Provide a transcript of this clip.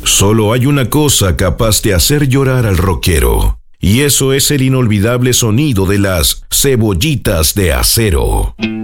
Solo hay una cosa capaz de hacer llorar al rockero, y eso es el inolvidable sonido de las cebollitas de acero.